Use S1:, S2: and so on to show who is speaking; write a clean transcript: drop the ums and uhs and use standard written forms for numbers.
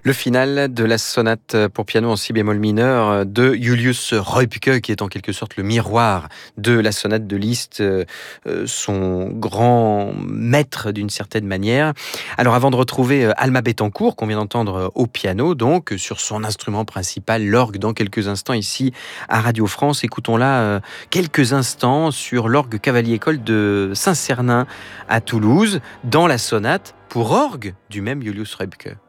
S1: Le final de la sonate pour piano en si bémol mineur de Julius Röpke, qui est en quelque sorte le miroir de la sonate de Liszt, son grand maître d'une certaine manière. Alors avant de retrouver Alma Bettencourt, qu'on vient d'entendre au piano, donc sur son instrument principal, l'orgue, dans quelques instants ici à Radio France, écoutons-la quelques instants sur l'orgue Cavalier-École de Saint-Cernin à Toulouse, dans la sonate pour orgue du même Julius Röpke.